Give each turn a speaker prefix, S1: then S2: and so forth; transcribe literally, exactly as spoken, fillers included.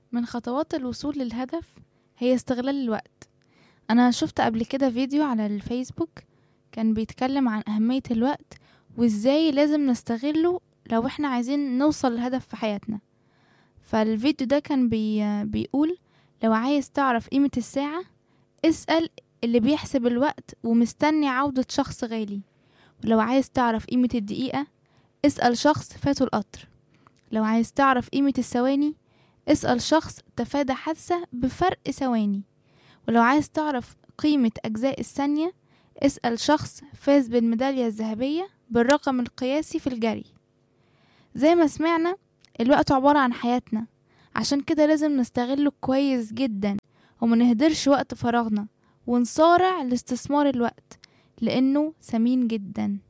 S1: من خطوات الوصول للهدف هي استغلال الوقت. أنا شفت قبل كده فيديو على الفيسبوك كان بيتكلم عن أهمية الوقت وإزاي لازم نستغله لو إحنا عايزين نوصل لهدف في حياتنا. فالفيديو ده كان بي بيقول لو عايز تعرف قيمة الساعة اسأل اللي بيحسب الوقت ومستني عودة شخص غالي، ولو عايز تعرف قيمة الدقيقة اسأل شخص فاته القطر، لو عايز تعرف قيمة الثواني اسأل شخص تفادى حادثة بفرق ثواني، ولو عايز تعرف قيمة أجزاء الثانية اسأل شخص فاز بالميدالية الذهبية بالرقم القياسي في الجري. زي ما سمعنا الوقت عبارة عن حياتنا، عشان كده لازم نستغله كويس جدا وما نهدرش وقت فراغنا ونصارع لاستثمار الوقت لأنه ثمين جدا.